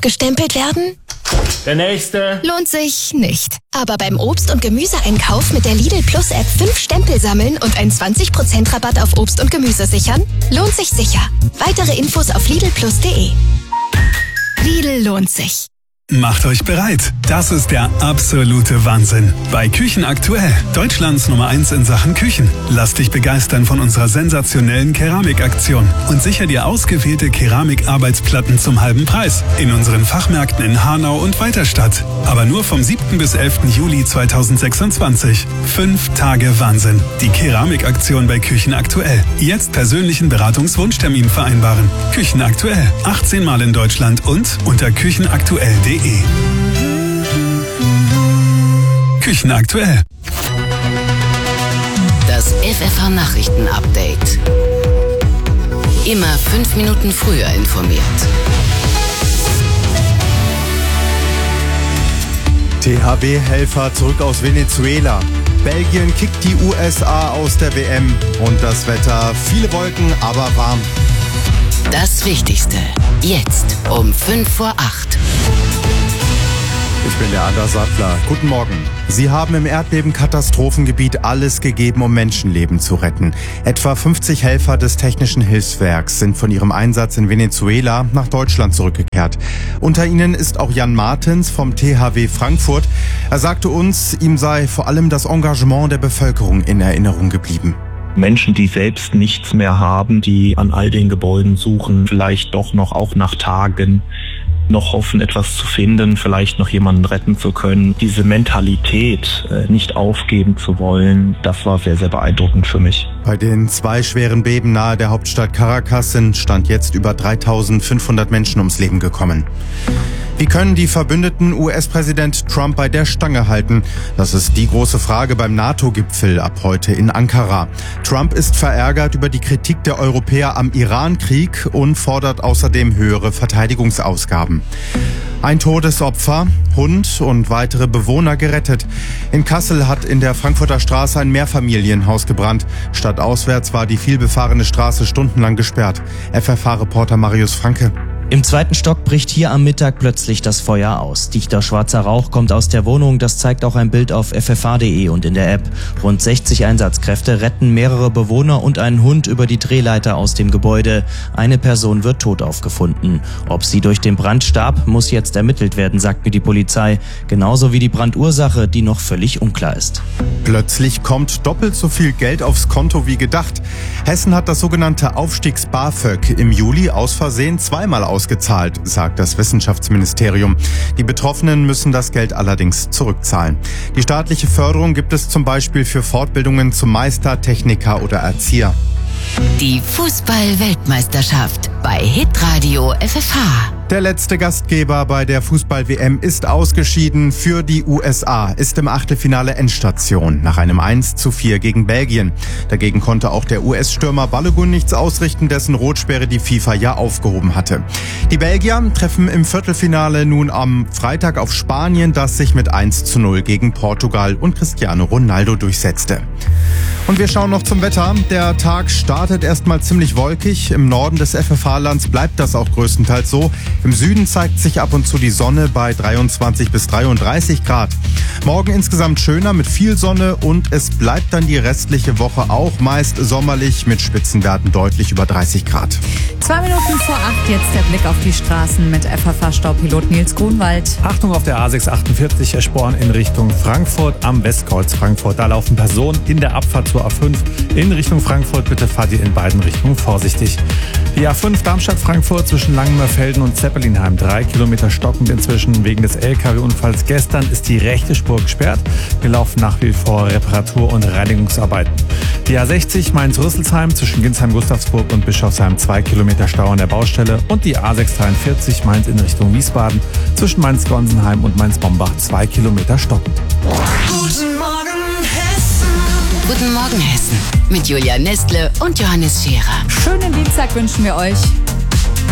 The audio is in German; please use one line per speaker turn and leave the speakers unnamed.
abgestempelt werden?
Der nächste.
Lohnt sich nicht. Aber beim Obst- und Gemüseeinkauf mit der Lidl Plus App 5 Stempel sammeln und einen 20% Rabatt auf Obst und Gemüse sichern? Lohnt sich sicher. Weitere Infos auf lidlplus.de. Lidl lohnt sich.
Macht euch bereit. Das ist der absolute Wahnsinn. Bei Küchen aktuell, Deutschlands Nummer 1 in Sachen Küchen. Lass dich begeistern von unserer sensationellen Keramikaktion und sicher dir ausgewählte Keramikarbeitsplatten zum halben Preis in unseren Fachmärkten in Hanau und Weiterstadt. Aber nur vom 7. bis 11. Juli 2026. 5 Tage Wahnsinn. Die Keramikaktion bei Küchen aktuell. Jetzt persönlichen Beratungswunschtermin vereinbaren. Küchen aktuell. 18 Mal in Deutschland und unter küchenaktuell.de. Küchen aktuell.
Das FFH-Nachrichten-Update. Immer 5 Minuten früher informiert.
THW-Helfer zurück aus Venezuela. Belgien kickt die USA aus der WM. Und das Wetter, viele Wolken, aber warm.
Das Wichtigste. Jetzt um 7:55.
Ich bin der Anders Sattler. Guten Morgen. Sie haben im Erdbeben-Katastrophengebiet alles gegeben, um Menschenleben zu retten. Etwa 50 Helfer des Technischen Hilfswerks sind von ihrem Einsatz in Venezuela nach Deutschland zurückgekehrt. Unter ihnen ist auch Jan Martens vom THW Frankfurt. Er sagte uns, ihm sei vor allem das Engagement der Bevölkerung in Erinnerung geblieben.
Menschen, die selbst nichts mehr haben, die an all den Gebäuden suchen, vielleicht doch noch auch nach Tagen noch hoffen, etwas zu finden, vielleicht noch jemanden retten zu können. Diese Mentalität, nicht aufgeben zu wollen, das war sehr, sehr beeindruckend für mich.
Bei den 2 schweren Beben nahe der Hauptstadt Caracas sind Stand jetzt über 3.500 Menschen ums Leben gekommen. Wie können die Verbündeten US-Präsident Trump bei der Stange halten? Das ist die große Frage beim NATO-Gipfel ab heute in Ankara. Trump ist verärgert über die Kritik der Europäer am Iran-Krieg und fordert außerdem höhere Verteidigungsausgaben. Ein Todesopfer, Hund und weitere Bewohner gerettet. In Kassel hat in der Frankfurter Straße ein Mehrfamilienhaus gebrannt. Stadtauswärts war die vielbefahrene Straße stundenlang gesperrt. FFH-Reporter Marius Franke.
Im 2. Stock bricht hier am Mittag plötzlich das Feuer aus. Dichter schwarzer Rauch kommt aus der Wohnung, das zeigt auch ein Bild auf ffh.de und in der App. Rund 60 Einsatzkräfte retten mehrere Bewohner und einen Hund über die Drehleiter aus dem Gebäude. Eine Person wird tot aufgefunden. Ob sie durch den Brand starb, muss jetzt ermittelt werden, sagt mir die Polizei. Genauso wie die Brandursache, die noch völlig unklar ist.
Plötzlich kommt doppelt so viel Geld aufs Konto wie gedacht. Hessen hat das sogenannte Aufstiegs-BAföG im Juli aus Versehen zweimal ausgezahlt, sagt das Wissenschaftsministerium. Die Betroffenen müssen das Geld allerdings zurückzahlen. Die staatliche Förderung gibt es zum Beispiel für Fortbildungen zum Meister, Techniker oder Erzieher.
Die Fußball-Weltmeisterschaft bei Hitradio FFH.
Der letzte Gastgeber bei der Fußball-WM ist ausgeschieden für die USA, ist im Achtelfinale Endstation nach einem 1:4 gegen Belgien. Dagegen konnte auch der US-Stürmer Balogun nichts ausrichten, dessen Rotsperre die FIFA ja aufgehoben hatte. Die Belgier treffen im Viertelfinale nun am Freitag auf Spanien, das sich mit 1:0 gegen Portugal und Cristiano Ronaldo durchsetzte. Und wir schauen noch zum Wetter. Der Tag startet erstmal ziemlich wolkig. Im Norden des FFH-Lands bleibt das auch größtenteils so. Im Süden zeigt sich ab und zu die Sonne bei 23 bis 33 Grad. Morgen insgesamt schöner mit viel Sonne und es bleibt dann die restliche Woche auch meist sommerlich mit Spitzenwerten deutlich über 30 Grad.
2 Minuten vor 8 jetzt der Blick auf die Straßen mit FFH-Staupilot Nils Grunwald.
Achtung auf der A648 Eschborn in Richtung Frankfurt am Westkreuz Frankfurt. Da laufen Personen in der Abfahrt zur A5 in Richtung Frankfurt. Bitte fahrt ihr in beiden Richtungen vorsichtig. Die A5 Darmstadt-Frankfurt zwischen Langenmörfelden und Zeppelinheim. 3 Kilometer stockend inzwischen wegen des LKW-Unfalls. Gestern ist die rechte Spur gesperrt. Wir laufen nach wie vor Reparatur- und Reinigungsarbeiten. Die A60 Mainz-Rüsselsheim zwischen Ginsheim-Gustavsburg und Bischofsheim. 2 Kilometer Stau an der Baustelle. Und die A643 Mainz in Richtung Wiesbaden zwischen Mainz-Gonsenheim und Mainz-Bombach. 2 Kilometer stockend.
Guten Morgen Hessen. Guten Morgen Hessen mit Julia Nestle und Johannes Scherer.
Schönen Dienstag wünschen wir euch.